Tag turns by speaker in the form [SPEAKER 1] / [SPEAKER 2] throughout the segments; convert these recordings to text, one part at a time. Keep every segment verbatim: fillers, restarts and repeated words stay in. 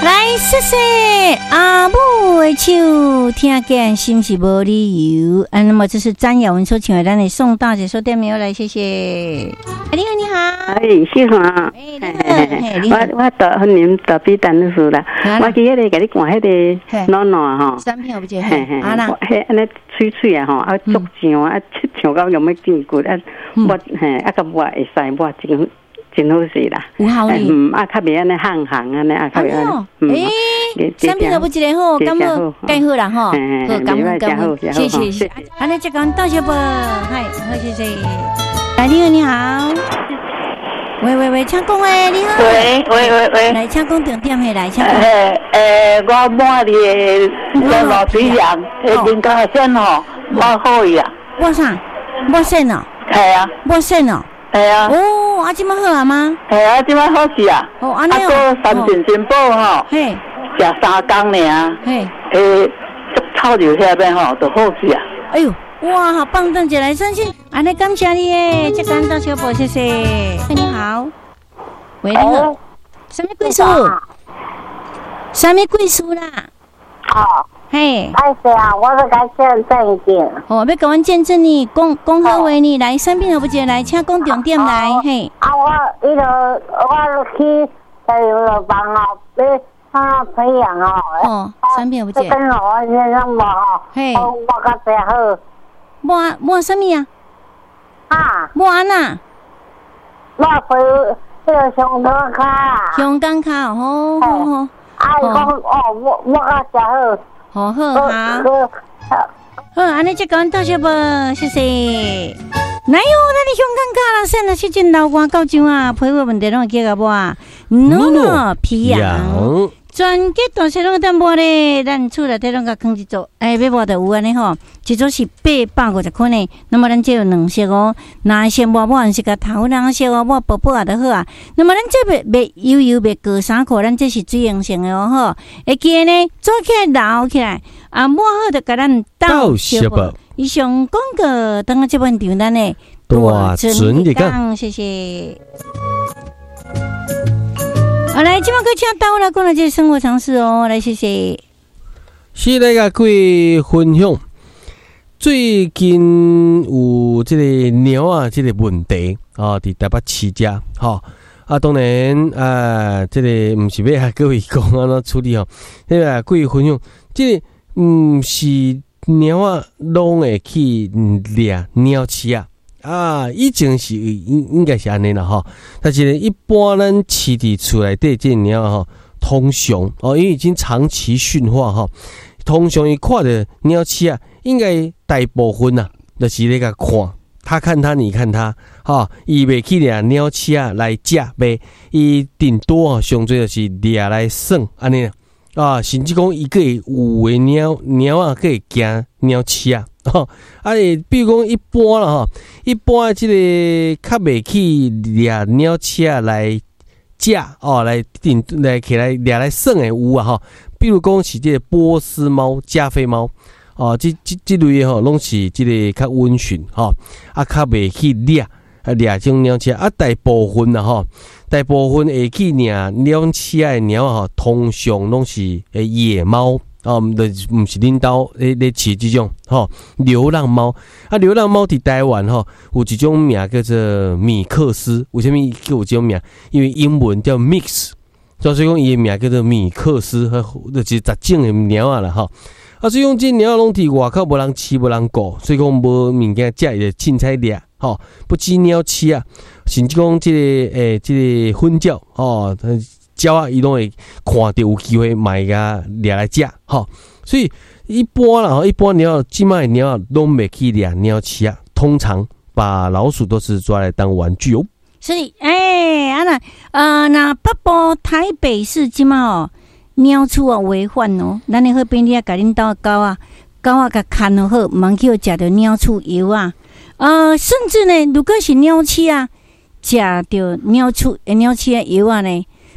[SPEAKER 1] 来，谢谢阿母的手，听见心是无理由。啊，那么这是詹雅文所请的咱的宋大姐说店名来，谢谢。哎，你好，你好。
[SPEAKER 2] 哎，是哈。
[SPEAKER 1] 哎，你好。
[SPEAKER 2] 我我到恁到比单的事啦。我记迄个甲你讲迄个暖暖吼。
[SPEAKER 1] 三片有不记？嘿嘿。啊啦。
[SPEAKER 2] 迄安尼脆脆啊吼，啊足酱啊，酱到用要真骨啊，我嘿啊个我会使我真。真好势啦，
[SPEAKER 1] 有效哩。
[SPEAKER 2] 嗯，啊，较袂安尼行行安尼，啊，较袂安尼。
[SPEAKER 1] 诶，三片都不一个好，感冒介好啦吼，好感冒感冒，谢谢谢谢。安尼就讲到小宝，嗨，好谢谢。来，你好你好，喂喂喂，请讲诶，你好。
[SPEAKER 3] 喂喂喂喂，
[SPEAKER 1] 来，请讲重点诶，来，请讲。
[SPEAKER 3] 诶诶，我满的在老水养，诶，人家先吼，我好呀。
[SPEAKER 1] 我啥？我先哦。
[SPEAKER 3] 系啊。
[SPEAKER 1] 我先哦。
[SPEAKER 3] 系啊。
[SPEAKER 1] 哦，啊，今麦好啊吗？
[SPEAKER 3] 系啊，今麦好是啊。
[SPEAKER 1] 哦，安尼哦。
[SPEAKER 3] 啊，个三全新报吼。
[SPEAKER 1] 嘿。
[SPEAKER 3] 食三工尔。嘿。诶，足臭油遐边吼，就好是啊。
[SPEAKER 1] 哎呦，哇，好棒！等一下来相信，安尼感谢你诶，这个到小宝，谢谢。你好，喂，你好，什么贵数？什么贵数啦？
[SPEAKER 3] 哦。
[SPEAKER 1] 嘿，
[SPEAKER 3] 哎是啊，我是该见证一点。
[SPEAKER 1] 哦，要甲阮见证你，讲讲好话呢，来，三边好不接来，请讲重点来，嘿。
[SPEAKER 3] 啊，我伊个我去在有帮哦，俾他培养哦。
[SPEAKER 1] 哦，三边好不接。
[SPEAKER 3] 跟我先生无吼，
[SPEAKER 1] 嘿，
[SPEAKER 3] 我较最好。
[SPEAKER 1] 摸摸什么呀？
[SPEAKER 3] 啊，
[SPEAKER 1] 摸安呐？
[SPEAKER 3] 我陪迄个香港卡。
[SPEAKER 1] 香港卡，好好好。
[SPEAKER 3] 啊，伊讲哦，我我较最好。
[SPEAKER 1] 好好好，好，安尼就讲到这吧，谢谢。哪有那你香港卡啦？现在去见老官高中啊，陪我问题拢记个不啊？诺诺皮羊，全结大小拢淡薄咧，咱厝内底拢甲放一组，哎，要无就有安尼吼，一组是八百五十块呢。那么咱这有两色哦，那色无无是甲头两色哦，我薄薄啊就好啊。那么咱这袂袂油油袂过衫裤，咱这是水溶性的哦吼。会记呢，做起来揉起来，啊抹好就甲咱倒小宝。以上广告，等下这本场咱的大准的讲，谢谢。好，来，今晚可以请到来讲了这生活常识哦，来谢谢。
[SPEAKER 4] 是来甲各位分享，最近有这个猫啊，这个问题啊，伫台北市遮，吼啊，当然啊，这个唔是要甲各位讲安怎处理吼，这个各位分享，这个唔是猫啊，拢会去掠鸟鼠啊。啊，以前是应应该是安尼啦吼，但是呢，一般咱饲伫厝内底这鸟吼，通常哦，因为已经长期驯化吼，通常伊看着鸟鼠啊，应该大部分啊，就是咧甲看，他看他，你看他，吼，伊袂去掠鸟鼠啊来食卖，伊顶多啊，上最就是掠来耍安尼啊，甚至讲伊个会有诶鸟鸟啊，个会惊鸟鼠啊。吼、哦，啊，比如讲一般啦吼，一般即个较袂去掠鸟鼠来食哦，来顶来起来掠来耍诶有啊吼，比如讲是即个波斯猫、加菲猫哦，即即即类吼，拢是即个较温驯吼，啊，较袂去掠啊掠种鸟鼠啊，大部分啦吼，大部分会去掠鸟鼠诶鸟吼，通常拢是诶野猫。哦，就毋是恁兜咧咧饲即种吼流浪猫啊，流浪猫伫台湾吼有一种名叫做米克斯，为什么叫有这种名？因为英文叫 mix， 所以讲伊的名叫做米克斯，就是杂种的鸟啊啦吼。啊，所以讲这鸟拢伫外口无人饲无人顾，所以讲无物件食伊就凊彩掠吼，不止鸟鼠啊，甚至讲即、这个诶即、这个粉鸟吼。鸟啊，伊拢会看到有机会买个掠来食，吼。所以一般啦，一般鸟，即卖鸟啊，拢袂去掠鸟鼠啊。通常把老鼠都是抓来当玩具哦。
[SPEAKER 1] 是的，哎、欸，啊那呃，那北部台北市即卖哦，鸟鼠啊违反哦，咱的好便利啊，甲恁兜狗啊，狗啊甲看好好，毋去食着鸟鼠油啊。呃，甚至呢，如果是鸟鼠啊，食着鸟鼠诶鸟鼠诶油啊呢。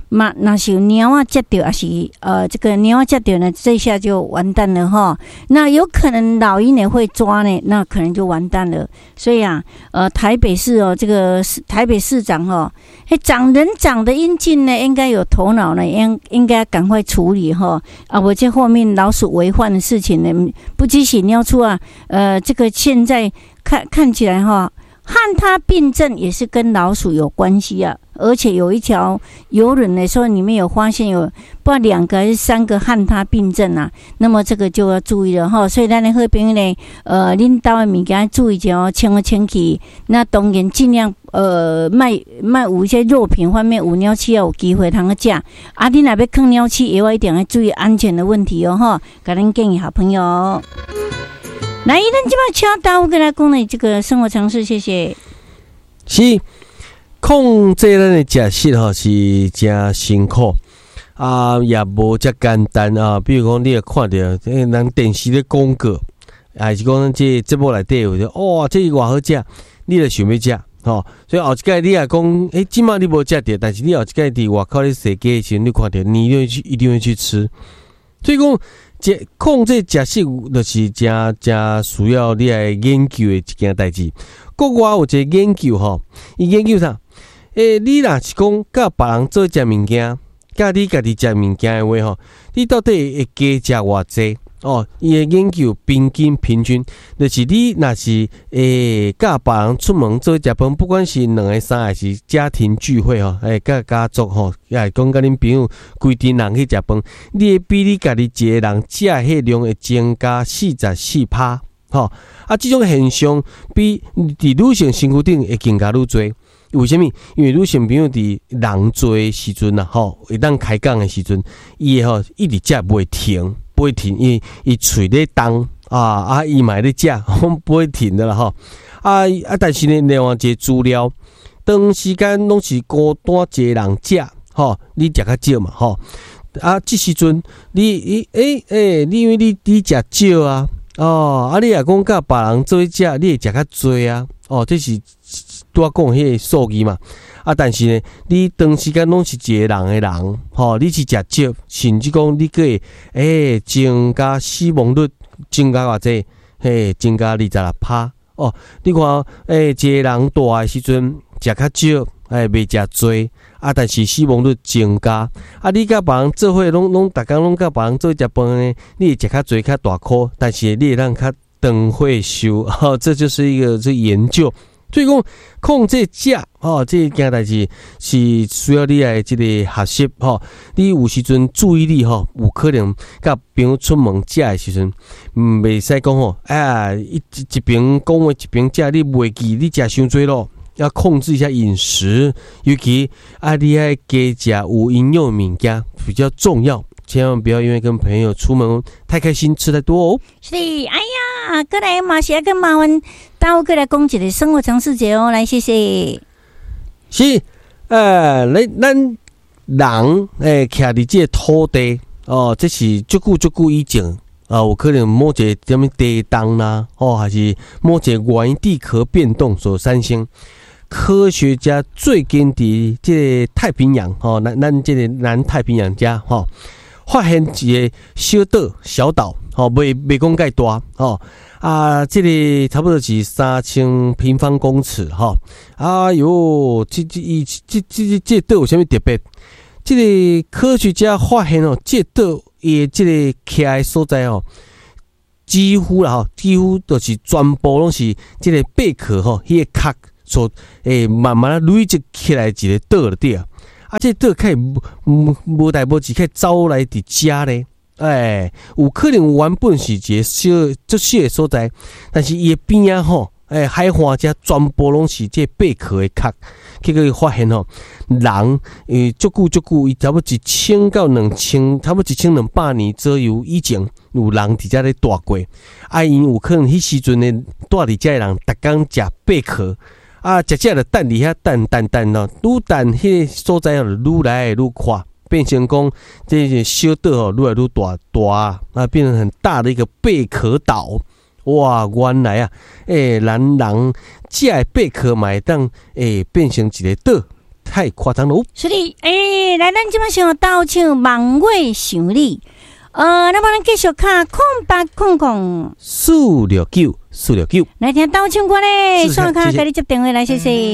[SPEAKER 1] 嘛，那是有鸟啊夹到，还是呃这个鸟啊夹到呢，这下就完蛋了哈。那有可能老鹰也会抓呢，那可能就完蛋了。所以啊，呃，台北市哦，这个台北市长哦，哎，长人长得英俊呢，应该有头脑呢，应应该赶快处理哈。啊，我这后面老鼠违犯的事情呢，不只是尿出啊，呃，这个现在看看起来哈。汉他病症也是跟老鼠有关系啊，而且有一条游轮的时候，里面有发现有不知道两个还是三个汉他病症啊，那么这个就要注意了哈。所以咱的好朋友呢，呃，恁兜的物件注意一下哦，清来清去。那当然尽量呃卖卖有一些肉品方面有鸟鼠要有机会通去食，啊，恁若要放鸟鼠，也要一定要注意安全的问题哦哈。给咱建议好朋友。来，咱即摆请大夫跟来讲的这个生活常识，谢谢。
[SPEAKER 4] 是控制咱的食食吼是真辛苦啊，也无遮简单啊。比如讲，你会看到诶，人电视咧广告，还是讲咱这节目内底有说，哇，这个偌好食，你就想要食吼。所以后一届你也讲，诶，即摆你无食着，但是你后一届伫外口咧踅街的时候，你看到，你一定会去，一定会去吃。所以讲。这控制食食就是真真需要你来研究的一件代志。国外有一个研究吼，伊研究啥？诶、欸，你若是讲甲别人做食物件，甲你家己食物件的话吼，你到底会加食偌济？哦，伊的研究平均平均，就是你若是诶甲别人出门做食饭，不管是两个三还是家庭聚会吼，诶甲家族吼，也是讲甲恁朋友规阵人去食饭，你会比你家己一个人食迄量会增加四十四趴，吼啊！这种现象比伫女性身躯顶会更加愈多。为什么？因为女性朋友伫人多的时阵啊，吼，会当开讲的时阵，伊吼一直食袂停。不会停，伊伊嘴咧动啊啊，伊嘛咧食，不会停的啦吼。啊啊，但是呢，另外一个资料，长时间拢是孤单一个人食，吼，你食较少嘛，吼。啊，这时阵你你诶诶，你因为你你食少啊，哦，啊，你也讲甲别人做食，你会食较多啊，哦，这是拄我讲迄个数据嘛。啊，但是呢，你长时间拢是一个人的人，吼，你是食少，甚至讲你个诶增加死亡率，增加偌济，嘿，增加二十六趴哦。你看，诶，一个人大的时阵食较少，诶，袂食多，啊，但是死亡率增加。啊，你甲别人做伙，拢拢逐工拢甲别人做食饭呢，你会食较多较大颗，但是你会让较长会寿，哦，这就是一个这研究。所以讲控制食吼，这件代志是需要你来这个学习吼。你有时阵注意力吼，有可能甲朋友出门食的时阵，嗯，袂使讲吼，啊，一一边讲话一边食，你袂记你食伤多咯。要控制一下饮食，尤其啊，你爱加食有营养物件比较重要。千万不要因为跟朋友出门太开心吃太多哦。
[SPEAKER 1] 是，哎呀，过来嘛是要跟麻烦大家过来讲一个生活常识节哦，来谢谢。
[SPEAKER 4] 是，呃，咱咱人诶，徛伫这个土地哦，这是足久足久以前啊，有可能某一个什么地动啦，哦，还是某一个原地壳变动所产生。科学家最近伫这个太平洋吼，咱咱这个南太平洋遮吼，发现一个小岛小岛，吼，袂袂讲介大，吼啊，这个差不多是三千平方公尺，吼，哎哟，这这伊这这这岛有啥物特别？这个科学家发现哦，这岛伊这个徛的所在哦，几乎啦吼，几乎都是全部拢是这个贝壳吼，迄个壳。所诶，慢慢累积起来一个岛了对啊，啊，这岛可以无无代无志，可以走来伫遮咧，诶，有可能原本是一个小足小的所在，但是伊诶边啊吼，诶，海岸遮全部拢是这贝壳的壳，结果发现吼，人诶足久足久，伊差不多一千到两千，差不多一千两百年左右以前，有人伫遮咧住过，啊，因有可能迄时阵咧住伫遮的人，逐工食贝壳。啊，食食了等伫遐等等等咯，愈等迄个所在哦，愈来愈宽，变成讲这些小岛哦，愈来愈大大啊，变成很大的一个贝壳岛。哇，原来啊，诶、欸，咱人食的贝壳嘛会当诶变成一个岛， 太夸张喽。
[SPEAKER 1] 是的，诶、欸，来，咱即摆想倒唱望月想你。呃，那么咱继续看空八空空
[SPEAKER 4] 四六九四六九，
[SPEAKER 1] 来听倒唱歌咧，上卡给你接电话来，谢谢。